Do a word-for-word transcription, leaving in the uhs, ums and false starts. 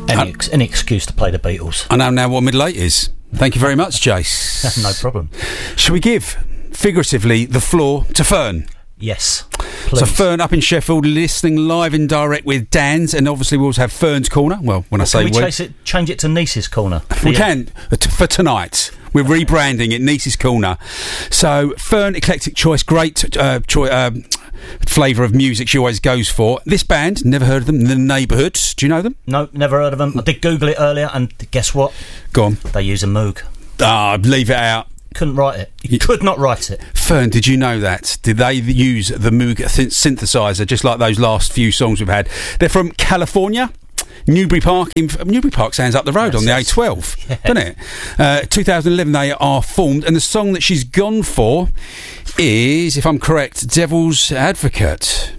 Any, ex- any excuse to play the Beatles. I know now what middle eight is. Thank you very much, Jace. No problem. Shall we give, figuratively, the floor to Fern? Yes, please. So Fern up in Sheffield, listening live and direct with Dan's, and obviously we'll also have Fern's Corner. Well, when well, I say can we we, chase it, change it to Niece's Corner. we you? can uh, t- for tonight. We're rebranding it, Niece's Corner. So Fern, eclectic choice, great uh, choi- um, flavour of music she always goes for. This band, never heard of them. The Neighbourhoods, do you know them? No, never heard of them. I did Google it earlier, and guess what? Go on. They use a Moog. Ah, leave it out. Couldn't write it. You could not write it. Fern, did you know that? Did they use the Moog th- synthesizer, just like those last few songs we've had? They're from California. Newbury Park. In, Newbury Park sounds up the road yes, on the yes. A twelve, Yeah. doesn't it? Uh, two thousand eleven they are formed, and the song that she's gone for is, if I'm correct, Devil's Advocate.